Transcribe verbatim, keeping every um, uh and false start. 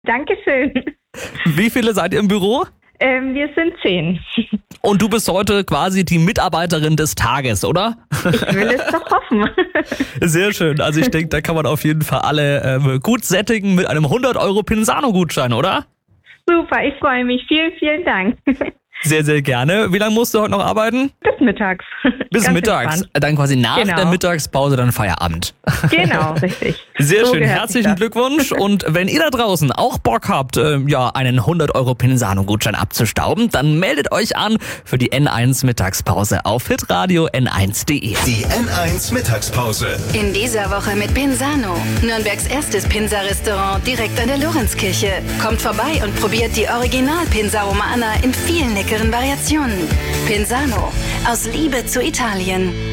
Dankeschön. Wie viele seid ihr im Büro? Ähm, wir sind zehn. Und du bist heute quasi die Mitarbeiterin des Tages, oder? Ich will es doch hoffen. Sehr schön. Also ich denke, da kann man auf jeden Fall alle ähm, gut sättigen mit einem hundert Euro Pinsano-Gutschein, oder? Super, ich freue mich. Vielen, vielen Dank. Sehr, sehr gerne. Wie lange musst du heute noch arbeiten? Bis mittags. Bis Ganz mittags. entspannt. Dann quasi nach Genau. der Mittagspause dann Feierabend. Genau, richtig. Sehr So schön. gehört sich Herzlichen das. Glückwunsch. Und wenn ihr da draußen auch Bock habt, äh, ja, einen hundert Euro Pinsano-Gutschein abzustauben, dann meldet euch an für die N eins Mittagspause auf hitradio n eins punkt de. Die N eins Mittagspause. In dieser Woche mit Pinsano. Nürnbergs erstes Pinsa-Restaurant direkt an der Lorenzkirche. Kommt vorbei und probiert die Original-Pinsa Romana in vielen leckeren Variationen. Pinsano. Aus Liebe zu Italien.